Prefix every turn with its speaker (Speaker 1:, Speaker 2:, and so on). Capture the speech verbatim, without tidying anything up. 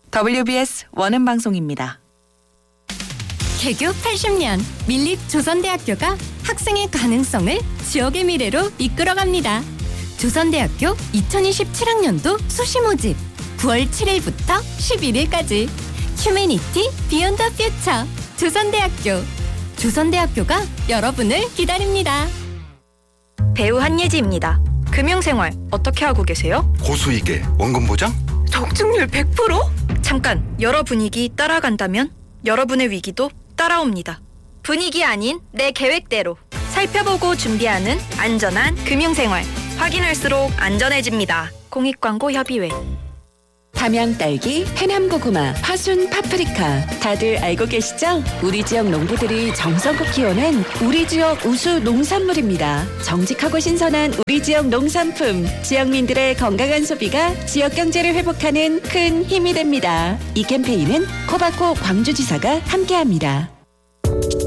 Speaker 1: 더블유비에스 원음 방송입니다.
Speaker 2: 개교 팔십 년 밀립 조선대학교가 학생의 가능성을 지역의 미래로 이끌어갑니다. 조선대학교 이천이십칠 학년도 수시 모집 구월 칠일부터 십일일까지 휴메니티 비욘드 퓨처 조선대학교 조선대학교가 여러분을 기다립니다.
Speaker 3: 배우 한예지입니다. 금융생활 어떻게 하고 계세요?
Speaker 4: 고수익에 원금 보장?
Speaker 3: 적중률 백 퍼센트? 잠깐, 여러 분위기 따라간다면 여러분의 위기도 따라옵니다. 분위기 아닌 내 계획대로 살펴보고 준비하는 안전한 금융생활. 확인할수록 안전해집니다. 공익광고협의회.
Speaker 5: 담양딸기, 해남고구마, 화순 파프리카 다들 알고 계시죠? 우리 지역 농부들이 정성껏 키워낸 우리 지역 우수 농산물입니다. 정직하고 신선한 우리 지역 농산품, 지역민들의 건강한 소비가 지역 경제를 회복하는 큰 힘이 됩니다. 이 캠페인은 코바코 광주지사가 함께합니다.